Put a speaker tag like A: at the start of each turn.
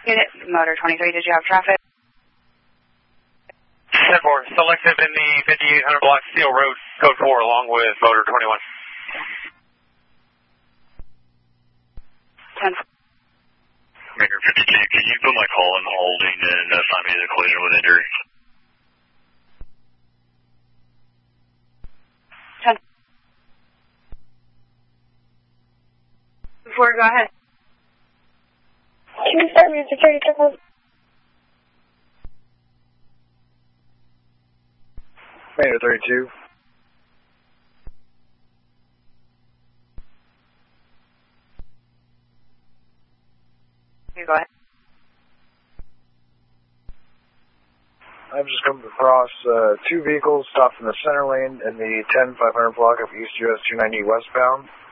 A: Unit Motor 23, did you have traffic?
B: 10-4, selective in the 5800 block Steel Road, code 4, along with Motor 21.
A: 10.
C: Maker 52, can you put my call in holding and find me the collision with injury?
A: 10. Before, go ahead.
D: Can you start me security triple?
E: Mayor 32.
A: You go ahead.
E: I've just come across two vehicles stopped in the center lane in the 10-500 block of East US 290 westbound.